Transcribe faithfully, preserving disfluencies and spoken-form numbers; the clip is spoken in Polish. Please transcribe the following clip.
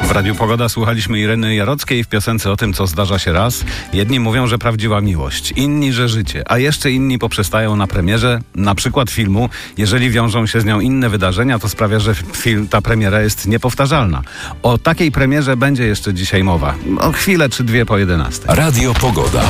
W Radiu Pogoda słuchaliśmy Ireny Jarockiej w piosence o tym, co zdarza się raz. Jedni mówią, że prawdziwa miłość, inni, że życie, a jeszcze inni poprzestają na premierze, na przykład filmu. Jeżeli wiążą się z nią inne wydarzenia, to sprawia, że film, ta premiera jest niepowtarzalna. O takiej premierze będzie jeszcze dzisiaj mowa. O chwilę czy dwie po jedenastej. Radio Pogoda.